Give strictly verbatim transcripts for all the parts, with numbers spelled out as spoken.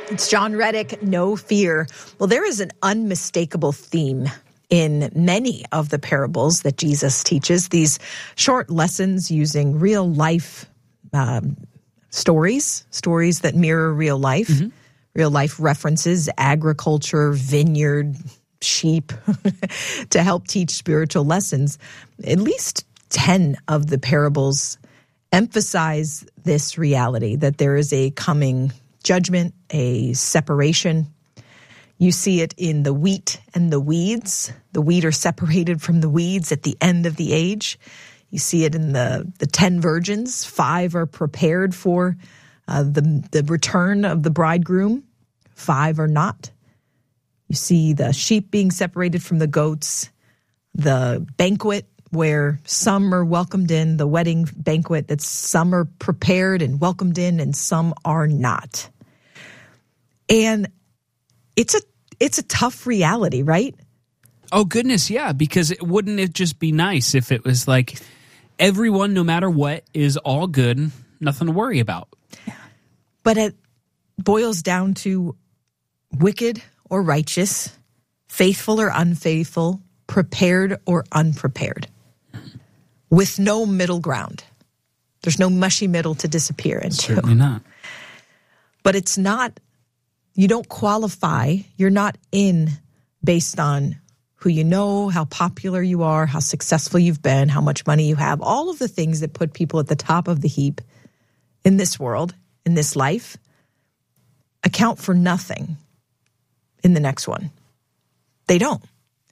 It's John Reddick, No Fear. Well, there is an unmistakable theme in many of the parables that Jesus teaches, these short lessons using real life um, stories, stories that mirror real life, mm-hmm. real life references, agriculture, vineyard, sheep, to help teach spiritual lessons. At least ten of the parables emphasize this reality, that there is a coming judgment, a separation. You see it in the wheat and the weeds. The wheat are separated from the weeds at the end of the age. You see it in the, the ten virgins. Five are prepared for uh, the, the return of the bridegroom. Five are not. You see the sheep being separated from the goats. The banquet where some are welcomed in, the wedding banquet, that some are prepared and welcomed in and some are not. And it's a it's a tough reality, right? Oh, goodness, yeah, because it, wouldn't it just be nice if it was like everyone, no matter what, is all good, nothing to worry about? But it boils down to wicked or righteous, faithful or unfaithful, prepared or unprepared, with no middle ground. There's no mushy middle to disappear into. Certainly not. But it's not, you don't qualify, you're not in based on who you know, how popular you are, how successful you've been, how much money you have, all of the things that put people at the top of the heap in this world, in this life, account for nothing in the next one. They don't.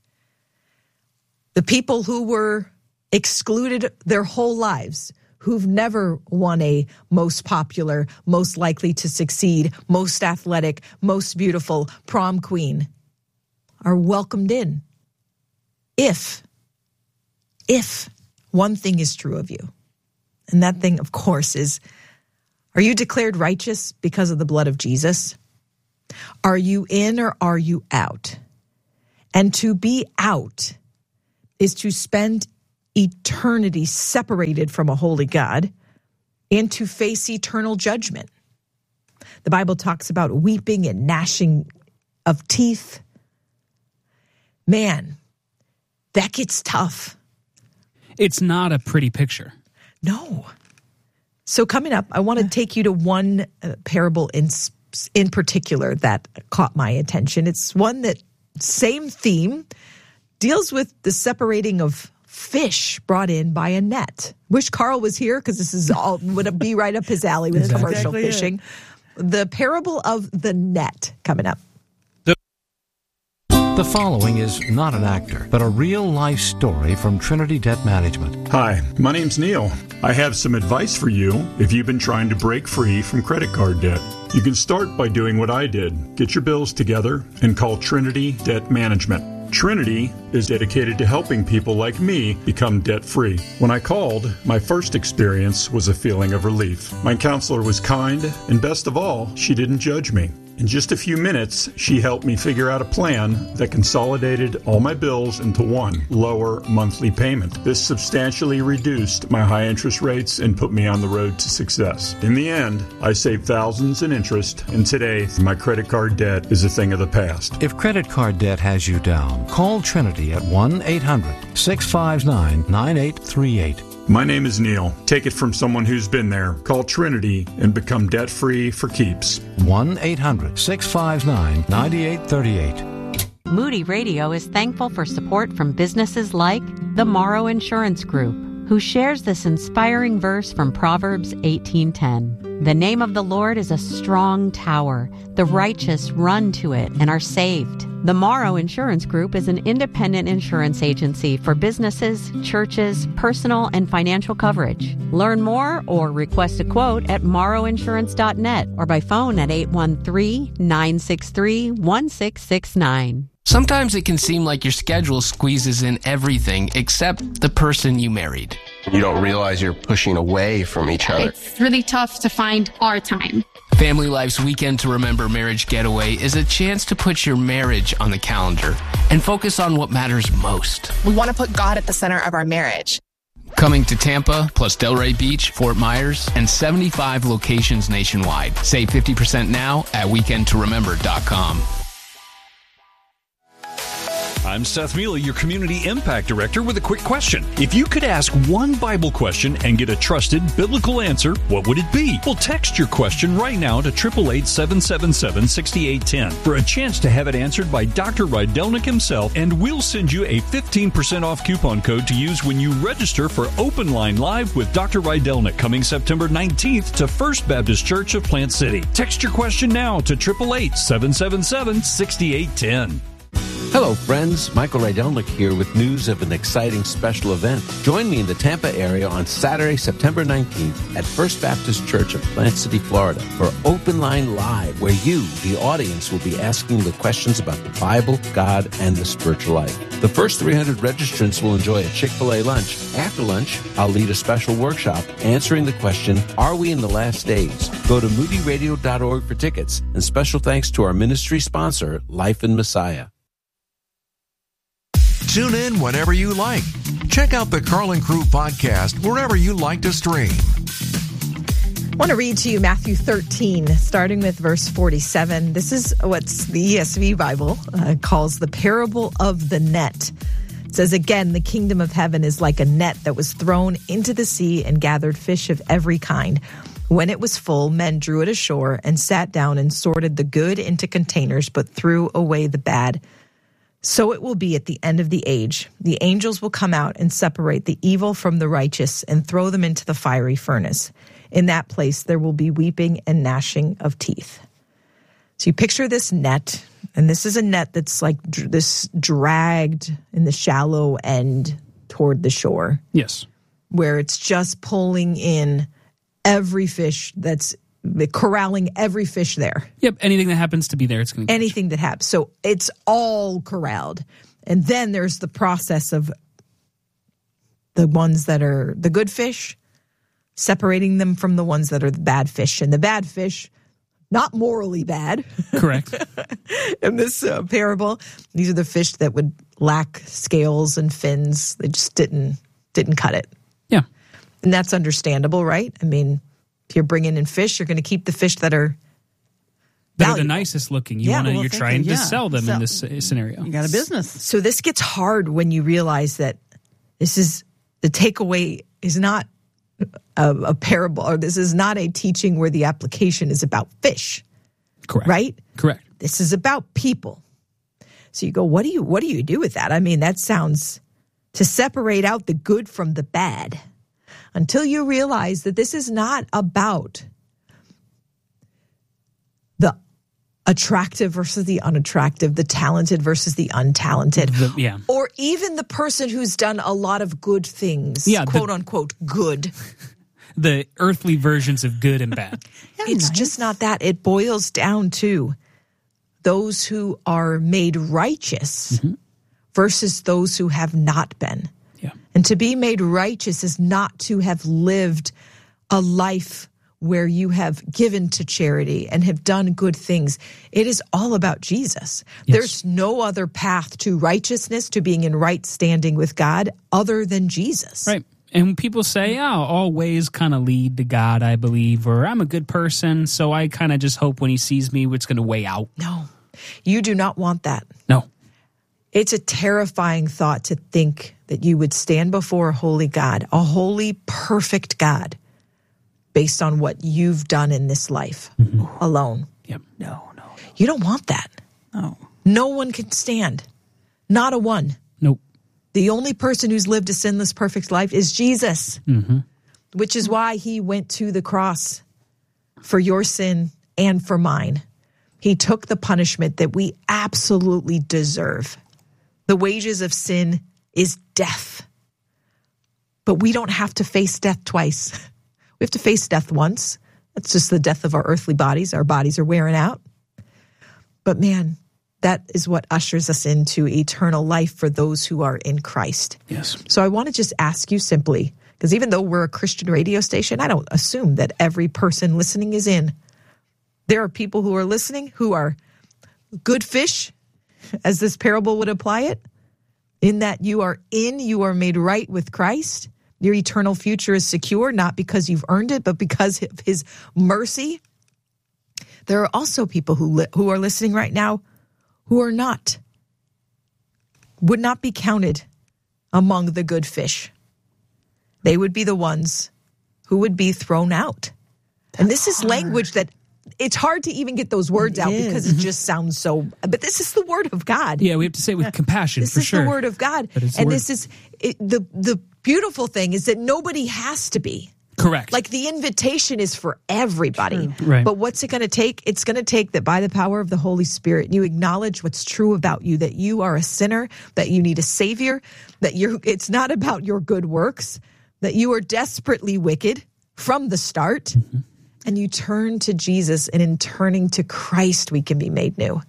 The people who were excluded their whole lives, who've never won a most popular, most likely to succeed, most athletic, most beautiful prom queen, are welcomed in. If, if one thing is true of you, and that thing, of course, is, are you declared righteous because of the blood of Jesus? Are you in or are you out? And to be out is to spend eternity separated from a holy God and to face eternal judgment. The Bible talks about weeping and gnashing of teeth. Man, that gets tough. It's not a pretty picture. No. So coming up, I want to take you to one uh, parable in in particular that caught my attention. It's one that, same theme, deals with the separating of fish brought in by a net. Wish Carl was here because this is all would be right up his alley with exactly. commercial fishing. The parable of the net coming up. The following is not an actor, but a real-life story from Trinity Debt Management. Hi, my name's Neil. I have some advice for you if you've been trying to break free from credit card debt. You can start by doing what I did. Get your bills together and call Trinity Debt Management. Trinity is dedicated to helping people like me become debt-free. When I called, my first experience was a feeling of relief. My counselor was kind, and best of all, she didn't judge me. In just a few minutes, she helped me figure out a plan that consolidated all my bills into one lower monthly payment. This substantially reduced my high interest rates and put me on the road to success. In the end, I saved thousands in interest, and today, my credit card debt is a thing of the past. If credit card debt has you down, call Trinity at one eight hundred six five nine nine eight three eight. My name is Neil. Take it from someone who's been there. Call Trinity and become debt-free for keeps. one eight hundred six five nine nine eight three eight. Moody Radio is thankful for support from businesses like the Morrow Insurance Group, who shares this inspiring verse from Proverbs eighteen ten. The name of the Lord is a strong tower. The righteous run to it and are saved. The Morrow Insurance Group is an independent insurance agency for businesses, churches, personal, and financial coverage. Learn more or request a quote at morrow insurance dot net or by phone at eight one three, nine six three, one six six nine. Sometimes it can seem like your schedule squeezes in everything except the person you married. You don't realize you're pushing away from each other. It's really tough to find our time. Family Life's Weekend to Remember Marriage Getaway is a chance to put your marriage on the calendar and focus on what matters most. We want to put God at the center of our marriage. Coming to Tampa, plus Delray Beach, Fort Myers, and seventy-five locations nationwide. Save fifty percent now at weekend to remember dot com. I'm Seth Mealy, your Community Impact Director, with a quick question. If you could ask one Bible question and get a trusted biblical answer, what would it be? Well, text your question right now to eight eight eight, seven seven seven, six eight one zero for a chance to have it answered by Doctor Rydelnik himself, and we'll send you a fifteen percent off coupon code to use when you register for Open Line Live with Doctor Rydelnik coming September nineteenth to First Baptist Church of Plant City. Text your question now to eight eight eight, seven seven seven, six eight one zero. Hello, friends. Michael Rydelnik here with news of an exciting special event. Join me in the Tampa area on Saturday, September nineteenth at First Baptist Church of Plant City, Florida for Open Line Live, where you, the audience, will be asking the questions about the Bible, God, and the spiritual life. The first three hundred registrants will enjoy a Chick-fil-A lunch. After lunch, I'll lead a special workshop answering the question, are we in the last days? Go to moody radio dot org for tickets, and special thanks to our ministry sponsor, Life in Messiah. Tune in whenever you like. Check out the Carlin Crew podcast wherever you like to stream. I want to read to you Matthew thirteen, starting with verse forty-seven. This is what the E S V Bible uh, calls the parable of the net. It says, again, the kingdom of heaven is like a net that was thrown into the sea and gathered fish of every kind. When it was full, men drew it ashore and sat down and sorted the good into containers, but threw away the bad. So it will be at the end of the age. The angels will come out and separate the evil from the righteous and throw them into the fiery furnace. In that place, there will be weeping and gnashing of teeth. So you picture this net, and this is a net that's like dr- this dragged in the shallow end toward the shore. Yes. Where it's just pulling in every fish that's corralling every fish there. Yep, anything that happens to be there, it's going to Anything that happens. So it's all corralled. And then there's the process of the ones that are the good fish, separating them from the ones that are the bad fish. And the bad fish, not morally bad. Correct. In this uh, parable, these are the fish that would lack scales and fins. They just didn't didn't cut it. Yeah. And that's understandable, right? I mean, if you're bringing in fish, you're going to keep the fish that are that are the nicest looking. You yeah, want to. well, you're trying you. to Yeah. sell them so, in this scenario. You got a business. So this gets hard when you realize that this is the takeaway is not a, a parable, or this is not a teaching where the application is about fish. Correct. Right? Correct. This is about people. So you go, what do you what do you do with that? I mean, that sounds to separate out the good from the bad. Until you realize that this is not about the attractive versus the unattractive, the talented versus the untalented, The, yeah. or even the person who's done a lot of good things, Yeah, quote the, unquote good. The earthly versions of good and bad. It's nice. just not that. It boils down to those who are made righteous mm-hmm. versus those who have not been. Yeah. And to be made righteous is not to have lived a life where you have given to charity and have done good things. It is all about Jesus. Yes. There's no other path to righteousness, to being in right standing with God, other than Jesus. Right. And when people say, oh, all ways kind of lead to God, I believe, or I'm a good person, so I kind of just hope when he sees me, it's going to weigh out. No, you do not want that. No. It's a terrifying thought to think that you would stand before a holy God, a holy, perfect God, based on what you've done in this life mm-hmm. alone. Yep. No, no. You don't want that. No. No one can stand. Not a one. Nope. The only person who's lived a sinless, perfect life is Jesus, mm-hmm. which is why he went to the cross for your sin and for mine. He took the punishment that we absolutely deserve. The wages of sin is death. But we don't have to face death twice. We have to face death once. That's just the death of our earthly bodies. Our bodies are wearing out. But man, that is what ushers us into eternal life for those who are in Christ. Yes. So I want to just ask you simply, because even though we're a Christian radio station, I don't assume that every person listening is in. There are people who are listening who are good fish, as this parable would apply it, in that you are in, you are made right with Christ, Your eternal future is secure, not because you've earned it, but because of his mercy. There are also people who li- who are listening right now who are not, would not be counted among the good fish. They would be the ones who would be thrown out. That's and this is hard. Language that it's hard to even get those words it out is. Because it just sounds so, but this is the word of God. Yeah, we have to say it with compassion, this for is sure. the word of God. And this is, it, the, the beautiful thing is that nobody has to be. Correct. Like the invitation is for everybody. Right. But what's it going to take? It's going to take that by the power of the Holy Spirit, you acknowledge what's true about you, that you are a sinner, that you need a savior, that you're, it's not about your good works, that you are desperately wicked from the start, mm-hmm. and you turn to Jesus, and in turning to Christ, we can be made new.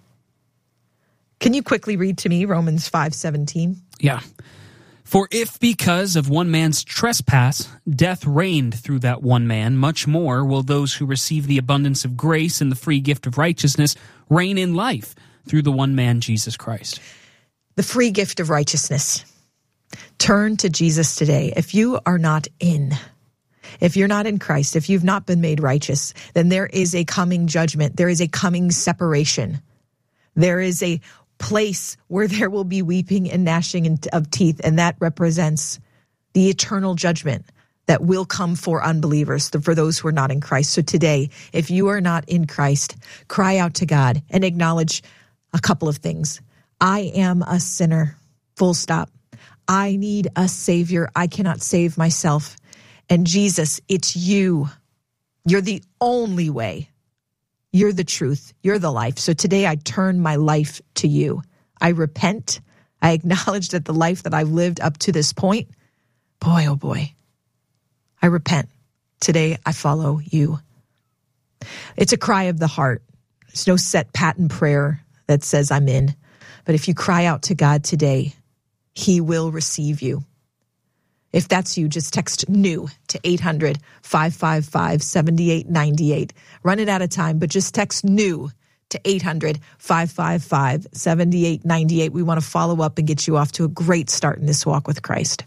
Can you quickly read to me Romans five seventeen? Yeah. For if because of one man's trespass death reigned through that one man, much more will those who receive the abundance of grace and the free gift of righteousness reign in life through the one man, Jesus Christ. The free gift of righteousness. Turn to Jesus today. If you are not in, if you're not in Christ, if you've not been made righteous, then there is a coming judgment. There is a coming separation. There is a place where there will be weeping and gnashing of teeth, and that represents the eternal judgment that will come for unbelievers, for those who are not in Christ. So today, if you are not in Christ, cry out to God and acknowledge a couple of things. I am a sinner, full stop. I need a savior. I cannot save myself. And Jesus, it's you. You're the only way. You're the truth. You're the life. So today I turn my life to you. I repent. I acknowledge that the life that I've lived up to this point, boy, oh boy, I repent. Today I follow you. It's a cry of the heart. There's no set pattern prayer that says I'm in. But if you cry out to God today, he will receive you. If that's you, just text NEW to eight hundred, five five five, seven eight nine eight. Running out of time, but just text NEW to eight hundred, five five five, seven eight nine eight. We want to follow up and get you off to a great start in this walk with Christ.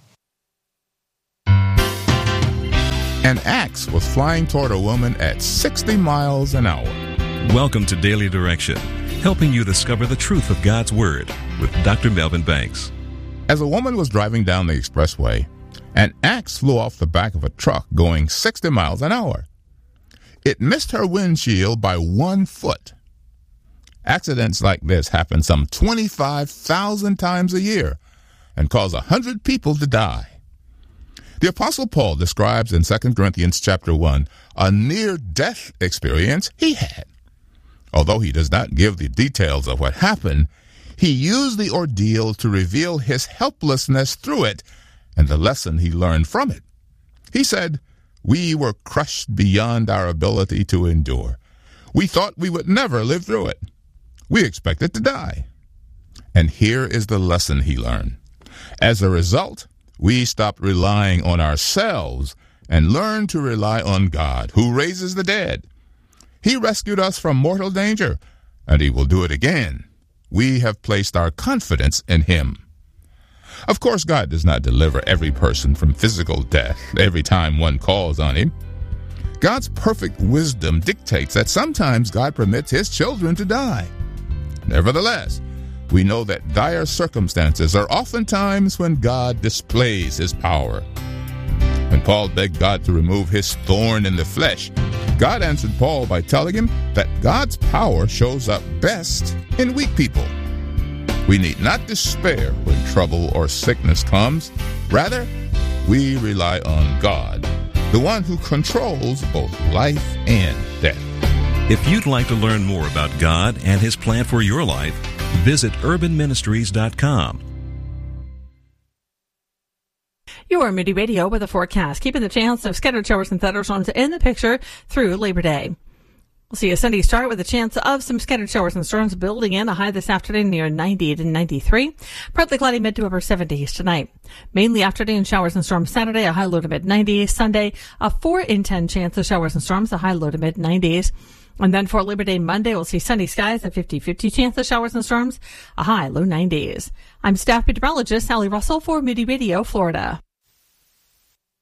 An axe was flying toward a woman at sixty miles an hour. Welcome to Daily Direction, helping you discover the truth of God's Word with Doctor Melvin Banks. As a woman was driving down the expressway, an axe flew off the back of a truck going sixty miles an hour. It missed her windshield by one foot. Accidents like this happen some twenty-five thousand times a year and cause one hundred people to die. The Apostle Paul describes in Second Corinthians chapter one a near-death experience he had. Although he does not give the details of what happened, he used the ordeal to reveal his helplessness through it and the lesson he learned from it. He said, "We were crushed beyond our ability to endure. We thought we would never live through it. We expected to die." And here is the lesson he learned. As a result, we stopped relying on ourselves and learned to rely on God, who raises the dead. He rescued us from mortal danger, and he will do it again. We have placed our confidence in him. Of course, God does not deliver every person from physical death every time one calls on him. God's perfect wisdom dictates that sometimes God permits his children to die. Nevertheless, we know that dire circumstances are often times when God displays his power. When Paul begged God to remove his thorn in the flesh, God answered Paul by telling him that God's power shows up best in weak people. We need not despair when trouble or sickness comes. Rather, we rely on God, the one who controls both life and death. If you'd like to learn more about God and his plan for your life, visit urban ministries dot com. Your Moody Radio with a forecast, keeping the chance of scattered showers and thunderstorms in the picture through Labor Day. We'll see a Sunday start with a chance of some scattered showers and storms building in. A high this afternoon near ninety to ninety-three. Partly cloudy mid to upper seventies tonight. Mainly afternoon showers and storms Saturday, a high low to mid nineties. Sunday, a four in ten chance of showers and storms, a high low to mid nineties. And then for Labor Day Monday, we'll see sunny skies, a fifty-fifty chance of showers and storms, a high low nineties. I'm staff meteorologist Sally Russell for Moody Radio, Florida.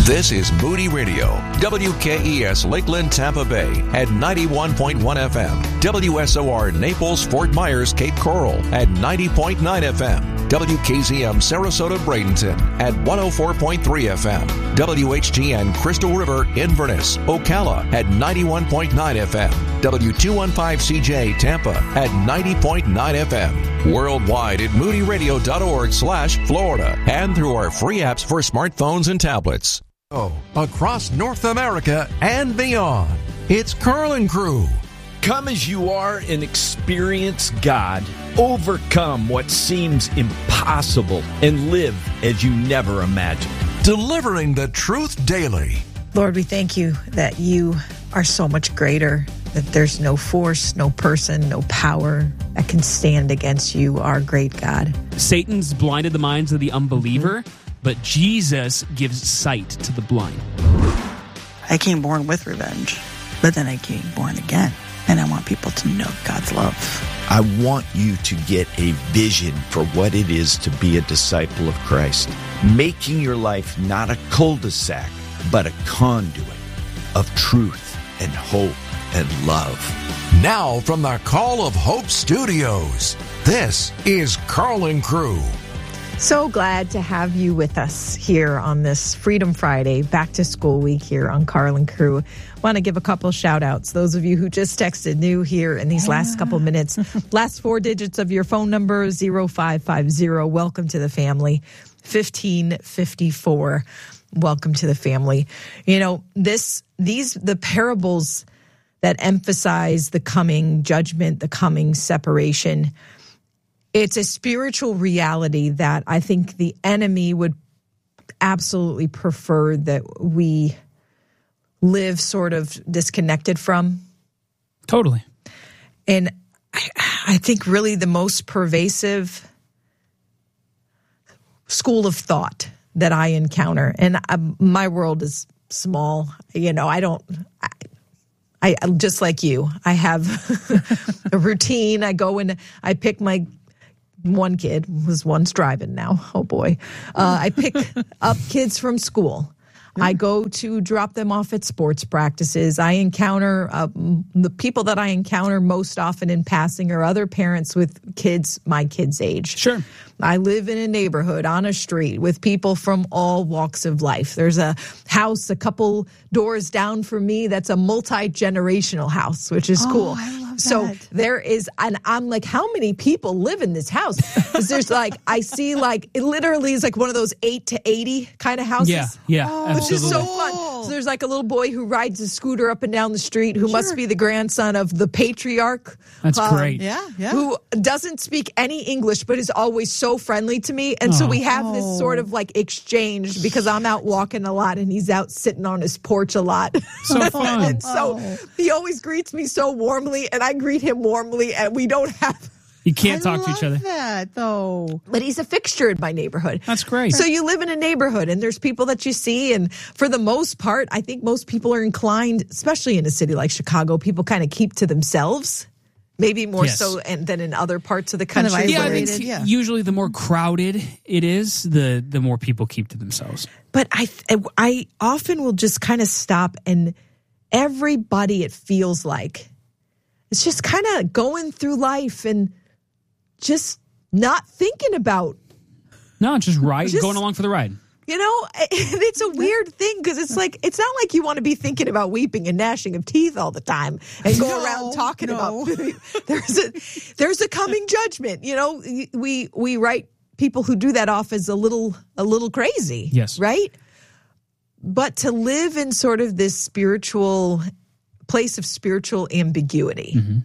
This is Moody Radio, W K E S Lakeland, Tampa Bay at ninety-one point one F M, W S O R Naples, Fort Myers, Cape Coral at ninety point nine F M, W K Z M Sarasota, Bradenton at one oh four point three F M, W H G N Crystal River, Inverness, Ocala at ninety-one point nine F M, W two fifteen C J Tampa at ninety point nine F M, worldwide at moodyradio.org slash Florida, and through our free apps for smartphones and tablets. Oh, across North America and beyond, it's Carl and Crew. Come as you are and experience God. Overcome what seems impossible and live as you never imagined. Delivering the truth daily. Lord, we thank you that you are so much greater, that there's no force, no person, no power that can stand against you, our great God. Satan's blinded the minds of the unbeliever, but Jesus gives sight to the blind. I came born with revenge, but then I came born again, and I want people to know God's love. I want you to get a vision for what it is to be a disciple of Christ, making your life not a cul-de-sac, but a conduit of truth and hope and love. Now from the Call of Hope Studios, this is Carl and Crew. So glad to have you with us here on this Freedom Friday, back to school week here on Carl and Crew. Want to give a couple shout outs. Those of you who just texted new here in these last couple minutes, last four digits of your phone number, zero five five zero. Welcome to the family. fifteen fifty-four. Welcome to the family. You know, this, these, the parables that emphasize the coming judgment, the coming separation, it's a spiritual reality that I think the enemy would absolutely prefer that we live sort of disconnected from. Totally. And I, I think really the most pervasive school of thought that I encounter, and I, my world is small, you know, I don't... I, I just like you, I have a routine. I go and I pick my one kid, was one's driving now. Oh boy. Uh, I pick up kids from school. I go to drop them off at sports practices. I encounter uh, the people that I encounter most often in passing are other parents with kids my kids' age. Sure. I live in a neighborhood on a street with people from all walks of life. There's a house a couple doors down from me that's a multi-generational house, which is oh, cool. I love so that. there is, and I'm like, how many people live in this house? Because there's like, I see like, it literally is like one of those eight to eighty kind of houses. Yeah, yeah, oh, absolutely. Which is so fun. So there's like a little boy who rides a scooter up and down the street who sure. must be the grandson of the patriarch. That's um, great. Yeah, yeah. Who doesn't speak any English, but is always so friendly to me. And oh. so we have this sort of like exchange because I'm out walking a lot and he's out sitting on his porch a lot. So fun. And so oh. he always greets me so warmly and I greet him warmly and we don't have... You can't I talk to each other. That though, but he's a fixture in my neighborhood. That's great. So you live in a neighborhood, and there's people that you see, and for the most part, I think most people are inclined, especially in a city like Chicago, people kind of keep to themselves. Maybe more yes. so and, than in other parts of the country. Kind of yeah, I think yeah. usually the more crowded it is, the the more people keep to themselves. But I I often will just kind of stop, and everybody, it feels like, it's just kind of going through life and just not thinking about. No, just ride, just, going along for the ride. You know, it's a weird thing because it's like, it's not like you want to be thinking about weeping and gnashing of teeth all the time and go no, around talking no. about, there's a, there's a coming judgment. You know, we, we write people who do that off as a little, a little crazy. Yes. Right. But to live in sort of this spiritual place of spiritual ambiguity, mm-hmm.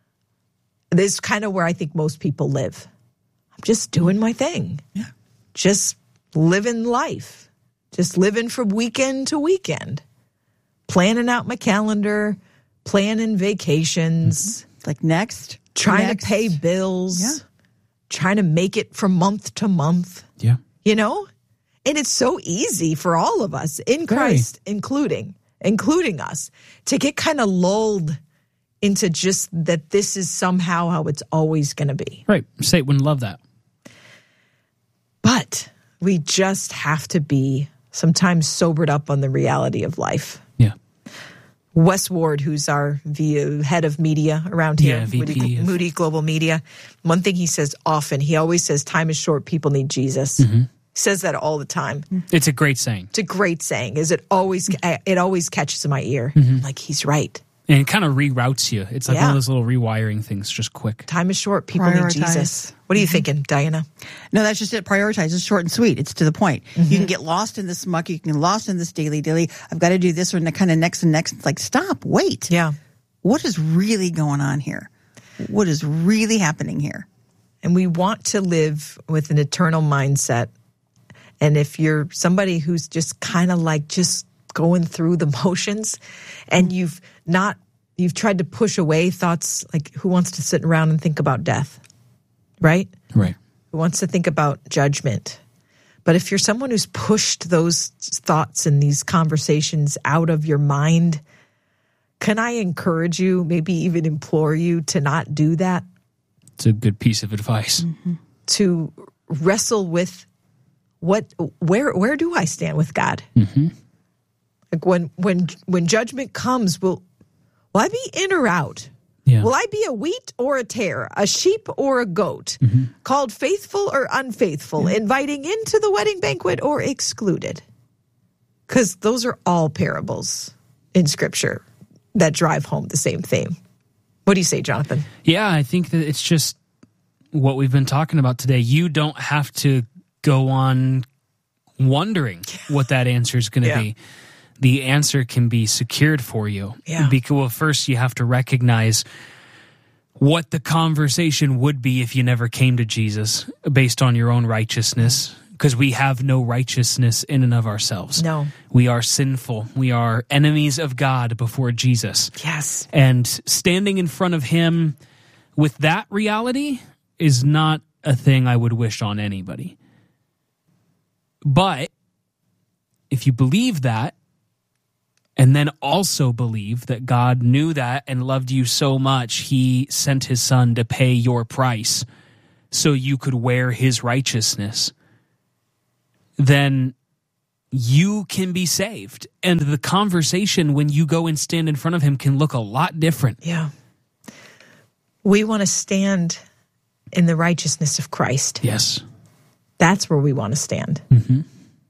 this is kind of where I think most people live. I'm just doing my thing. Yeah. Just living life. Just living from weekend to weekend. Planning out my calendar, planning vacations. Mm-hmm. Like next. Trying next. to pay bills. Yeah. Trying to make it from month to month. Yeah. You know? And it's so easy for all of us, in Christ, Very. including, including us, to get kind of lulled into just that this is somehow how it's always going to be. Right. Satan wouldn't love that. But we just have to be sometimes sobered up on the reality of life. Yeah. Wes Ward, who's our v- head of media around here, Yeah, V P Moody, of- Moody Global Media, one thing he says often, he always says, time is short, people need Jesus. Mm-hmm. He says that all the time. It's a great saying. It's a great saying. Is it always? It always catches in my ear. Mhm. Like he's right. And it kind of reroutes you. It's like Yeah. one of those little rewiring things, just quick. Time is short. People need Prioritize. Jesus. What are you thinking, Diana? No, that's just it. Prioritize. It's short and sweet. It's to the point. Mm-hmm. You can get lost in this muck. You can get lost in this daily daily. I've got to do this or kind of next and next. It's like, stop, wait. Yeah. What is really going on here? What is really happening here? And we want to live with an eternal mindset. And if you're somebody who's just kind of like just going through the motions and you've not, you've tried to push away thoughts like who wants to sit around and think about death, right? Right. Who wants to think about judgment? But if you're someone who's pushed those thoughts and these conversations out of your mind, can I encourage you, maybe even implore you to not do that? It's a good piece of advice. Mm-hmm. To wrestle with what, where, where do I stand with God? Mm-hmm. Like when, when, when judgment comes, will, will I be in or out? Yeah. Will I be a wheat or a tare, a sheep or a goat, Mm-hmm. called faithful or unfaithful, inviting into the wedding banquet or excluded? Because those are all parables in Scripture that drive home the same theme. What do you say, Jonathan? Yeah, I think that it's just what we've been talking about today. You don't have to go on wondering what that answer is going to Yeah. be. The answer can be secured for you. Yeah. Because, well, first you have to recognize what the conversation would be if you never came to Jesus based on your own righteousness, because we have no righteousness in and of ourselves. No. We are sinful. We are enemies of God before Jesus. Yes. And standing in front of him with that reality is not a thing I would wish on anybody. But if you believe that, and then also believe that God knew that and loved you so much, he sent his son to pay your price so you could wear his righteousness, then you can be saved. And the conversation when you go and stand in front of him can look a lot different. Yeah. We want to stand in the righteousness of Christ. Yes. That's where we want to stand. Mm-hmm.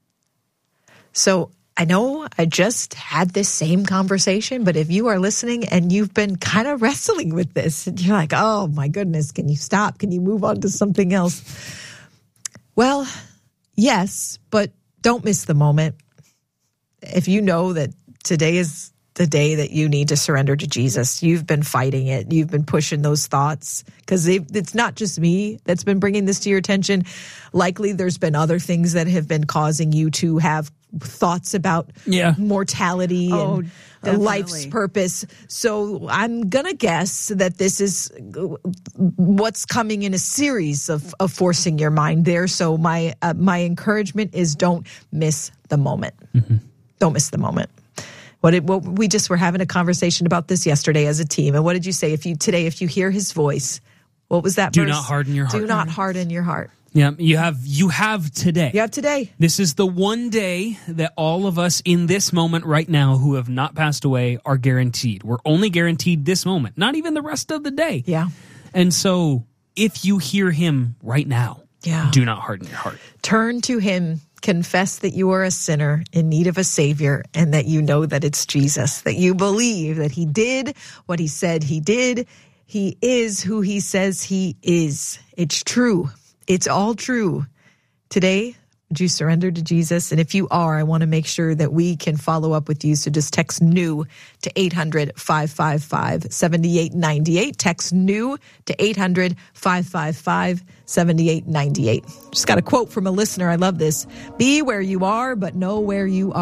So I know I just had this same conversation, but if you are listening and you've been kind of wrestling with this, and you're like, oh my goodness, can you stop? Can you move on to something else? Well, yes, but don't miss the moment. If you know that today is the day that you need to surrender to Jesus, you've been fighting it, you've been pushing those thoughts, because it's not just me that's been bringing this to your attention. Likely there's been other things that have been causing you to have thoughts about yeah. mortality Oh, and definitely. life's purpose. So I'm going to guess that this is what's coming in a series of, of forcing your mind there. So my uh, my encouragement is don't miss the moment. Mm-hmm. Don't miss the moment. What, it, what we just were having a conversation about this yesterday as a team. And what did you say? If you today, if you hear his voice, what was that Do verse? not harden your heart. Do not harden your heart. Yeah, you have you have today. You have today. This is the one day that all of us in this moment right now who have not passed away are guaranteed. We're only guaranteed this moment, not even the rest of the day. Yeah. And so if you hear him right now, yeah. do not harden your heart. Turn to him. Confess that you are a sinner in need of a savior, and that you know that it's Jesus, that you believe that he did what he said he did. He is who he says he is. It's true. It's all true. Today, would you surrender to Jesus? And if you are, I want to make sure that we can follow up with you. So just text NEW to eight hundred, five five five, seven eight nine eight. Text NEW to eight hundred, five five five, seven eight nine eight. Just got a quote from a listener. I love this. Be where you are, but know where you are.